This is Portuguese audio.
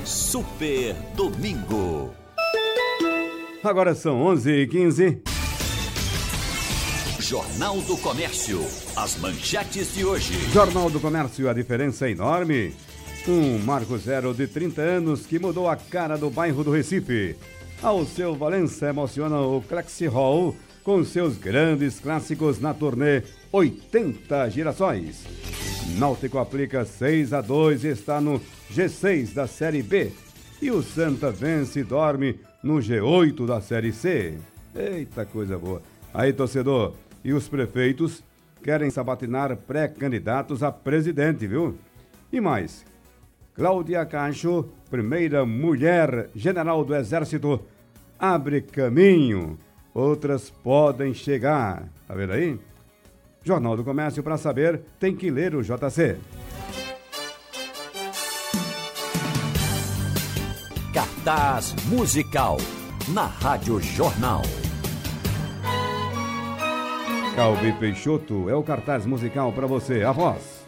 Super Domingo. Agora são 11h15. Jornal do Comércio. As manchetes de hoje. Jornal do Comércio, a diferença é enorme. Um marco zero de 30 anos que mudou a cara do bairro do Recife. Alceu Valença emociona o Clexi Hall com seus grandes clássicos na turnê 80 Girassóis. Náutico aplica 6-2 e está no G6 da Série B. E o Santa vence e dorme no G8 da Série C. Eita coisa boa. Aí, torcedor, e os prefeitos querem sabatinar pré-candidatos a presidente, viu? E mais, Cláudia Cacho, primeira mulher general do Exército, abre caminho. Outras podem chegar. Tá vendo aí? Jornal do Comércio, para saber, tem que ler o JC. Cartaz musical na Rádio Jornal. Calbi Peixoto é o cartaz musical para você. A voz.